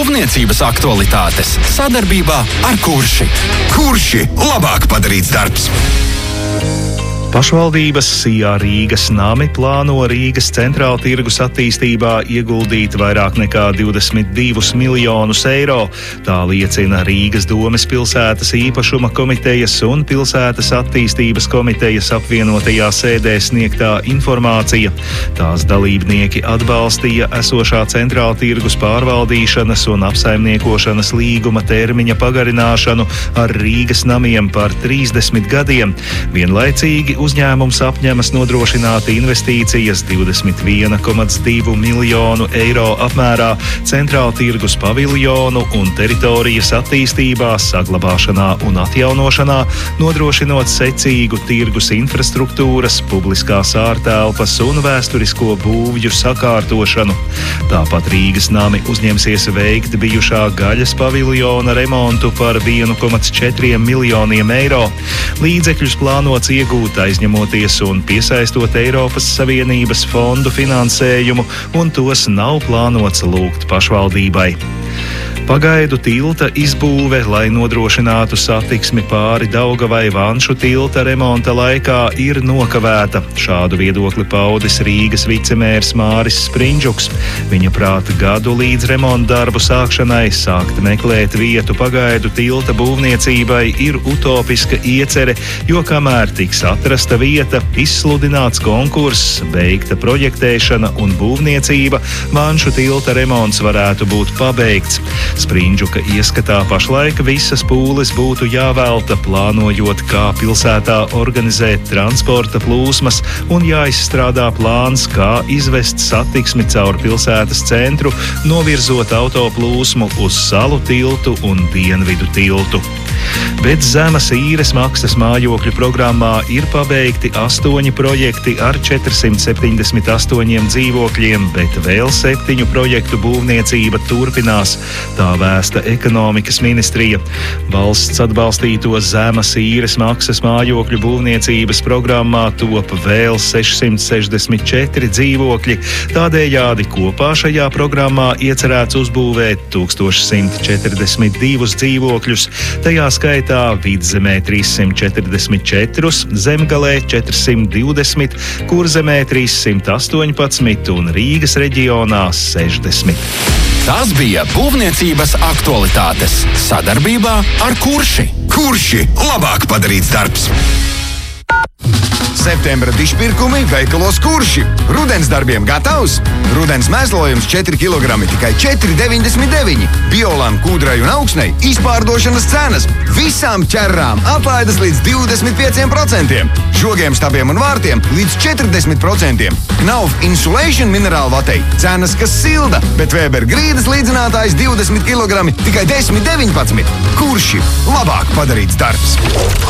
Būvniecības aktualitātes sadarbībā ar Kurši. Kurši labāk padarīts darbs. Pašvaldības Sijā Rīgas nami plāno Rīgas centrāla tirgus attīstībā ieguldīt vairāk nekā 22 miljonus eiro. Tā liecina Rīgas domes pilsētas īpašuma komitejas un pilsētas attīstības komitejas apvienotajā sēdē sniegtā informācija. Tās dalībnieki atbalstīja esošā centrāla tirgus pārvaldīšanas un apsaimniekošanas līguma termiņa pagarināšanu ar Rīgas namiem par 30 gadiem. Vienlaicīgi uzņēmums apņemas nodrošināt investīcijas 21,2 miljonu eiro apmērā centrāla tirgus paviljonu un teritorijas attīstībā, saglabāšanā un atjaunošanā, nodrošinot secīgu tirgus infrastruktūras, publiskās ārtelpas un vēsturisko būvju sakārtošanu. Tāpat Rīgas nami uzņemsies veikt bijušā gaļas paviljona remontu par 1,4 miljoniem eiro. Līdzekļus plānots iegūt aizņemoties un piesaistot Eiropas Savienības fondu finansējumu, un tos nav plānots lūgt pašvaldībai. Pagaidu tilta izbūve, lai nodrošinātu satiksmi pāri Daugavai Vanšu tilta remonta laikā, ir nokavēta. Šādu viedokli paudis Rīgas vicemērs Māris Sprindžuks. Viņa prāta gadu līdz remonta darbu sākšanai sākt meklēt vietu pagaidu tilta būvniecībai ir utopiska iecere, jo kamēr tiks atrasta vieta, izsludināts konkurss, beigta projektēšana un būvniecība, Vanšu tilta remonts varētu būt pabeigts. Sprindžuka ieskatā pašlaik visas pūles būtu jāvelta, plānojot, kā pilsētā organizēt transporta plūsmas, un jāizstrādā plāns, kā izvest satiksmi caur pilsētas centru, novirzot autoplūsmu uz Salu tiltu un Dienvidu tiltu. Bet zemes īres maksas mājokļu programmā ir pabeigti 8 projekti ar 478 dzīvokļiem, bet vēl 7 projektu būvniecība turpinās. Tā vēsta ekonomikas ministrija. Valsts atbalstīto zemes īres maksas mājokļu būvniecības programmā top vēl 664 dzīvokļi. Tādējādi kopā šajā programmā iecerēts uzbūvēt 1142 dzīvokļus, tajā skaitā Vidzemē 344, Zemgalē 420, Kurzemē 318 un Rīgas reģionā 60. Tas bija Būvniecības aktualitātes sadarbībā ar Kurši. Kurši labāk padarīts darbs. Septembra dišpirkumi veikalos Kurši. Rudens darbiem gatavs? Rudens mēslojums 4 kg tikai 4,99. Biolam, kūdrai un augsnei izpārdošanas cenas. Visām ķerrām atlaides līdz 25%. Žogiem, stabiem un vārtiem līdz 40%. Knauf Insulation minerālvatei cenas, kas silda, bet Weber grīdas līdzinātājs 20 kg tikai 10,19. Kurši labāk padarīts darbs.